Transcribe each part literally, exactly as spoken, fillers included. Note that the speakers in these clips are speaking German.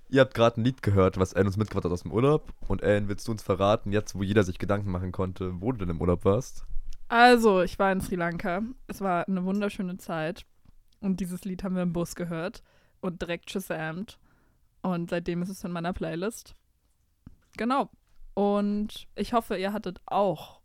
Ihr habt gerade ein Lied gehört, was Alan uns mitgebracht hat aus dem Urlaub. Und Alan, willst du uns verraten, jetzt wo jeder sich Gedanken machen konnte, wo du denn im Urlaub warst? Also, ich war in Sri Lanka. Es war eine wunderschöne Zeit. Und dieses Lied haben wir im Bus gehört und direkt gesamt. Und seitdem ist es in meiner Playlist. Genau. Und ich hoffe, ihr hattet auch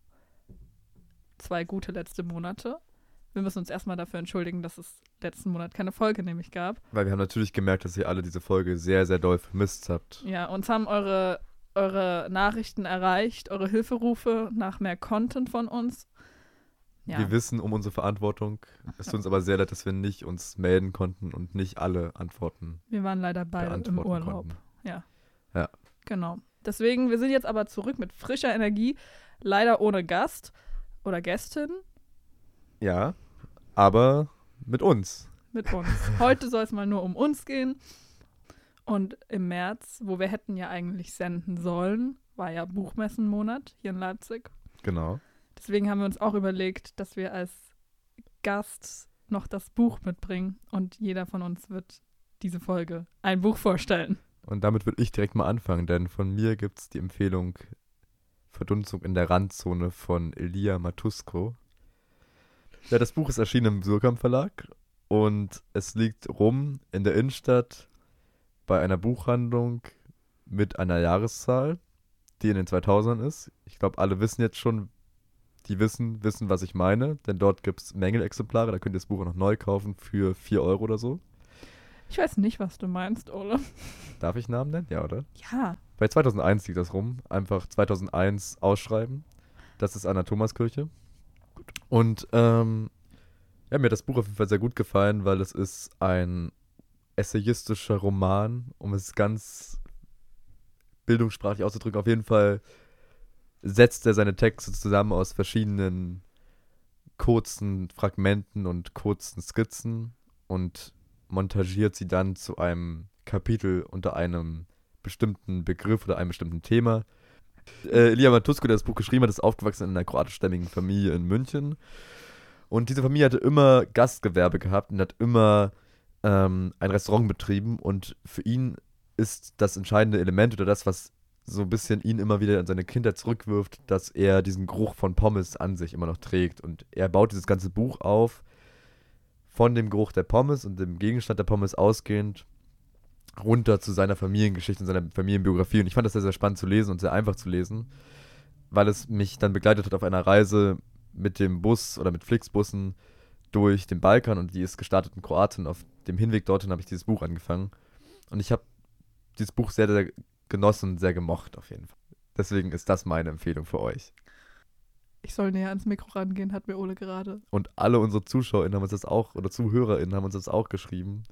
zwei gute letzte Monate. Wir müssen uns erstmal dafür entschuldigen, dass es letzten Monat keine Folge nämlich gab. Weil wir haben natürlich gemerkt, dass ihr alle diese Folge sehr, sehr doll vermisst habt. Ja, uns haben eure, eure Nachrichten erreicht, eure Hilferufe nach mehr Content von uns. Ja. Wir wissen um unsere Verantwortung. Es tut uns aber sehr leid, dass wir nicht uns melden konnten und nicht alle Antworten Wir waren leider beide im beantworten Urlaub. konnten. Ja. Ja. Genau. Deswegen, wir sind jetzt aber zurück mit frischer Energie. Leider ohne Gast oder Gästin. Ja, aber mit uns. Mit uns. Heute soll es mal nur um uns gehen. Und im März, wo wir hätten ja eigentlich senden sollen, war ja Buchmessenmonat hier in Leipzig. Genau. Deswegen haben wir uns auch überlegt, dass wir als Gast noch das Buch mitbringen. Und jeder von uns wird diese Folge ein Buch vorstellen. Und damit würde ich direkt mal anfangen, denn von mir gibt es die Empfehlung Verdunstung in der Randzone von Elia Matusko. Ja, das Buch ist erschienen im Surkamp Verlag und es liegt rum in der Innenstadt bei einer Buchhandlung mit einer Jahreszahl, die in den zweitausendern ist. Ich glaube, alle wissen jetzt schon, die wissen, wissen, was ich meine, denn dort gibt es Mängelexemplare, da könnt ihr das Buch auch noch neu kaufen für vier Euro oder so. Ich weiß nicht, was du meinst, Ole. Darf ich Namen nennen? Ja, oder? Ja. Bei zweitausendeins liegt das rum. Einfach zweitausendeins ausschreiben. Das ist an der Thomaskirche. Und ähm, ja, mir hat das Buch auf jeden Fall sehr gut gefallen, weil es ist ein essayistischer Roman, um es ganz bildungssprachlich auszudrücken. Auf jeden Fall setzt er seine Texte zusammen aus verschiedenen kurzen Fragmenten und kurzen Skizzen und montagiert sie dann zu einem Kapitel unter einem bestimmten Begriff oder einem bestimmten Thema. Äh, Elia Matusko, der das Buch geschrieben hat, ist aufgewachsen in einer kroatischstämmigen Familie in München. Und diese Familie hatte immer Gastgewerbe gehabt und hat immer ähm, ein Restaurant betrieben. Und für ihn ist das entscheidende Element oder das, was so ein bisschen ihn immer wieder in seine Kindheit zurückwirft, dass er diesen Geruch von Pommes an sich immer noch trägt. Und er baut dieses ganze Buch auf, von dem Geruch der Pommes und dem Gegenstand der Pommes ausgehend, runter zu seiner Familiengeschichte und seiner Familienbiografie. Und ich fand das sehr, sehr spannend zu lesen und sehr einfach zu lesen, weil es mich dann begleitet hat auf einer Reise mit dem Bus oder mit Flixbussen durch den Balkan und die ist gestartet in Kroatien. Auf dem Hinweg dorthin habe ich dieses Buch angefangen. Und ich habe dieses Buch sehr, sehr genossen und sehr gemocht auf jeden Fall. Deswegen ist das meine Empfehlung für euch. Ich soll näher ans Mikro rangehen, hat mir Ole gerade. Und alle unsere ZuschauerInnen haben uns das auch, oder ZuhörerInnen haben uns das auch geschrieben.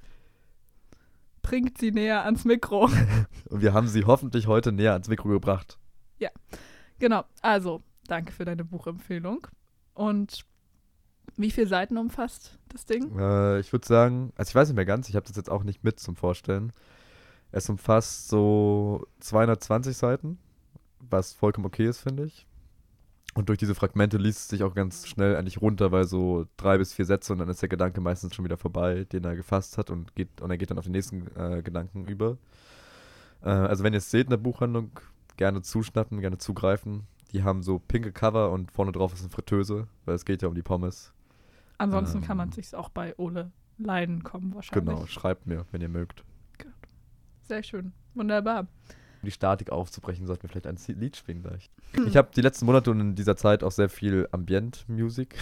Bringt sie näher ans Mikro. Und wir haben sie hoffentlich heute näher ans Mikro gebracht. Ja, genau. Also, danke für deine Buchempfehlung. Und wie viele Seiten umfasst das Ding? Äh, ich würde sagen, also ich weiß nicht mehr ganz, ich habe das jetzt auch nicht mit zum Vorstellen. Es umfasst so zweihundertzwanzig Seiten, was vollkommen okay ist, finde ich. Und durch diese Fragmente liest es sich auch ganz schnell eigentlich runter, weil so drei bis vier Sätze und dann ist der Gedanke meistens schon wieder vorbei, den er gefasst hat und geht und er geht dann auf den nächsten äh, Gedanken über. Äh, also wenn ihr es seht in der Buchhandlung, gerne zuschnappen, gerne zugreifen. Die haben so pinke Cover und vorne drauf ist eine Fritteuse, weil es geht ja um die Pommes. Ansonsten Ähm, kann man sich's auch bei Ole Leiden kommen wahrscheinlich. Genau, schreibt mir, wenn ihr mögt. Sehr schön. Wunderbar. Um die Statik aufzubrechen, sollten wir vielleicht ein Z- Lied spielen gleich. Ich habe die letzten Monate und in dieser Zeit auch sehr viel Ambient-Music,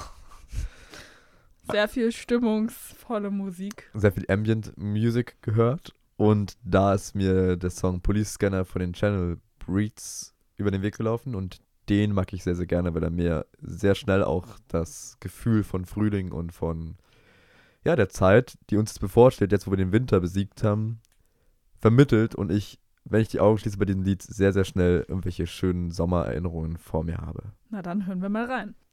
Sehr viel stimmungsvolle Musik. sehr viel Ambient-Music gehört. Und da ist mir der Song Police Scanner von den Channel Breeds über den Weg gelaufen. Und den mag ich sehr, sehr gerne, weil er mir sehr schnell auch das Gefühl von Frühling und von ja, der Zeit, die uns jetzt bevorsteht, jetzt wo wir den Winter besiegt haben, vermittelt. Und ich, wenn ich die Augen schließe bei diesem Lied, sehr, sehr schnell irgendwelche schönen Sommererinnerungen vor mir habe. Na dann hören wir mal rein.